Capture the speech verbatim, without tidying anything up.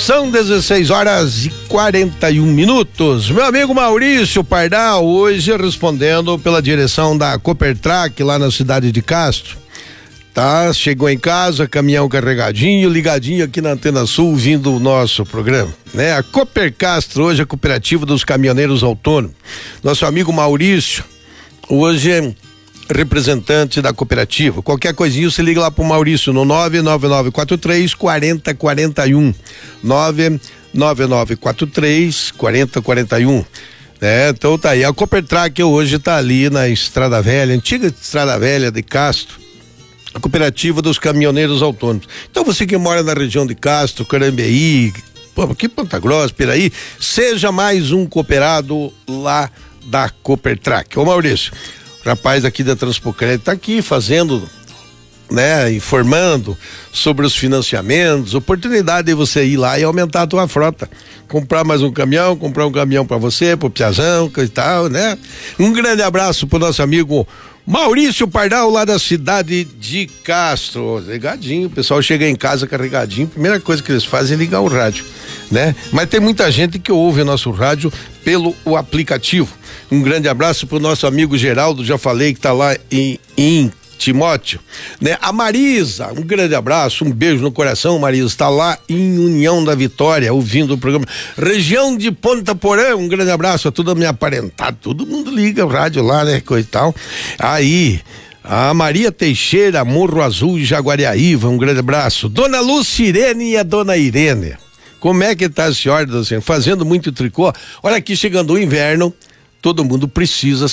São dezesseis horas e quarenta e um minutos. Meu amigo Maurício Pardal, hoje respondendo pela direção da Copertrac lá na cidade de Castro. Tá, chegou em casa, caminhão carregadinho, ligadinho aqui na Antena Sul, vindo o nosso programa, né? A Copercastro hoje é a cooperativa dos caminhoneiros autônomos. Nosso amigo Maurício, hoje é representante da cooperativa. Qualquer coisinha você liga lá pro Maurício no nove nove nove quatro três quatro zero quatro um, nove nove nove quatro três quatro zero quatro um. É, então tá aí, a Copertrac hoje tá ali na Estrada Velha, antiga Estrada Velha de Castro, a cooperativa dos caminhoneiros autônomos. Então você que mora na região de Castro, Carambeí, pô, aqui Ponta Grossa, Piraí, seja mais um cooperado lá da Copertrac. Ô Maurício, o rapaz aqui da Transpocred tá aqui fazendo, né, informando sobre os financiamentos, oportunidade de você ir lá e aumentar a tua frota, comprar mais um caminhão, comprar um caminhão para você, pro Piazão e tal, né? Um grande abraço pro nosso amigo Maurício Pardal, lá da cidade de Castro. Ligadinho, o pessoal chega em casa carregadinho, primeira coisa que eles fazem é ligar o rádio, né? Mas tem muita gente que ouve o nosso rádio pelo o aplicativo. Um grande abraço pro nosso amigo Geraldo, já falei que tá lá em, em Timóteo, né? A Marisa, um grande abraço, um beijo no coração, Marisa, está lá em União da Vitória, ouvindo o programa. Região de Ponta Porã, um grande abraço a toda a minha parentada, todo mundo liga o rádio lá, né, coisa e tal. Aí, a Maria Teixeira, Morro Azul e Jaguariaíva, um grande abraço. Dona Lucirene e a Dona Irene, como é que tá a senhora, dona Lucirene? Fazendo muito tricô? Olha aqui, chegando o inverno, todo mundo precisa